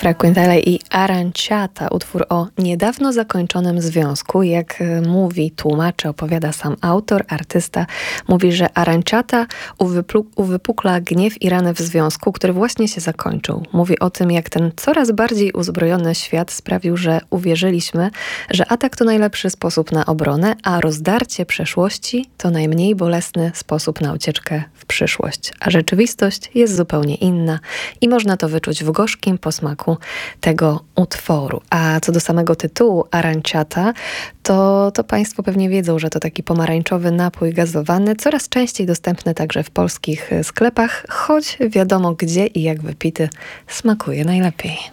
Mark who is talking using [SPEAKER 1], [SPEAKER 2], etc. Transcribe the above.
[SPEAKER 1] Fra Quintale i Aranciata, utwór o niedawno zakończonym związku. Jak mówi, tłumaczy, opowiada sam autor, artysta, mówi, że Aranciata uwypukla gniew i ranę w związku, który właśnie się zakończył. Mówi o tym, jak ten coraz bardziej uzbrojony świat sprawił, że uwierzyliśmy, że atak to najlepszy sposób na obronę, a rozdarcie przeszłości to najmniej bolesny sposób na ucieczkę w przyszłość. A rzeczywistość jest zupełnie inna i można to wyczuć w gorzkim posmaku tego utworu. A co do samego tytułu Aranciata, to Państwo pewnie wiedzą, że to taki pomarańczowy napój gazowany, coraz częściej dostępny także w polskich sklepach, choć wiadomo gdzie i jak wypity smakuje najlepiej.